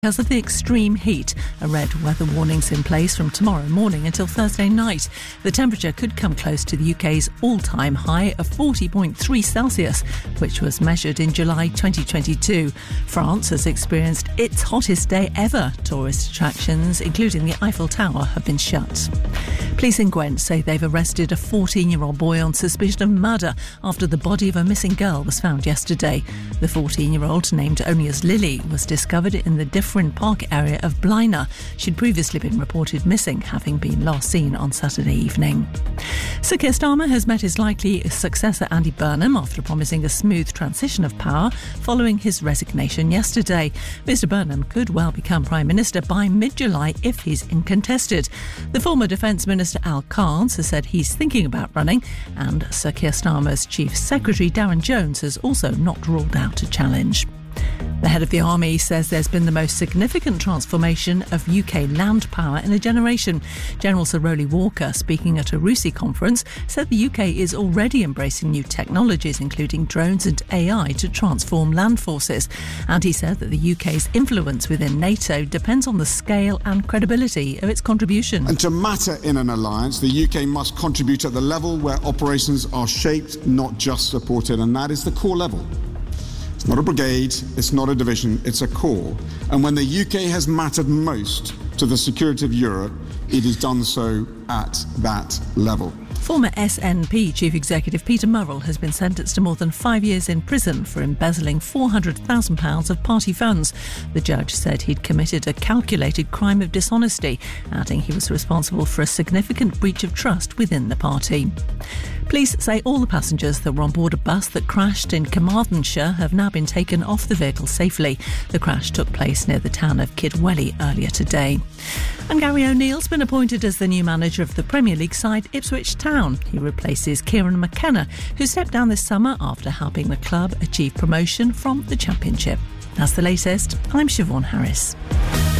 Because of the extreme heat, a red weather warning's in place from tomorrow morning until Thursday night. The temperature could come close to the UK's all-time high of 40.3 Celsius, which was measured in July 2022. France has experienced its hottest day ever. Tourist attractions, including the Eiffel Tower, have been shut. Police in Gwent say they've arrested a 14-year-old boy on suspicion of murder after the body of a missing girl was found yesterday. The 14-year-old, named only as Lily, was discovered in the Diffrin Park area of Blaina. She'd previously been reported missing, having been last seen on Saturday evening. Sir Keir Starmer has met his likely successor Andy Burnham after promising a smooth transition of power following his resignation yesterday. Mr Burnham could well become Prime Minister by mid-July if he's incontested. The former Defence Minister Al Carnes has said he's thinking about running, and Sir Keir Starmer's Chief Secretary Darren Jones has also not ruled out a challenge. The head of the army says there's been the most significant transformation of UK land power in a generation. General Sir Rowley Walker, speaking at a RUSI conference, said the UK is already embracing new technologies, including drones and AI, to transform land forces. And he said that the UK's influence within NATO depends on the scale and credibility of its contribution. And to matter in an alliance, the UK must contribute at the level where operations are shaped, not just supported, and that is the core level. It's not a brigade, it's not a division, it's a corps. And when the UK has mattered most to the security of Europe, it has done so at that level. Former SNP Chief Executive Peter Murrell has been sentenced to more than 5 years in prison for embezzling £400,000 of party funds. The judge said he'd committed a calculated crime of dishonesty, adding he was responsible for a significant breach of trust within the party. Police say all the passengers that were on board a bus that crashed in Carmarthenshire have now been taken off the vehicle safely. The crash took place near the town of Kidwelly earlier today. And Gary O'Neill's been appointed as the new manager of the Premier League side Ipswich Town. He replaces Kieran McKenna, who stepped down this summer after helping the club achieve promotion from the Championship. That's the latest. I'm Siobhan Harris.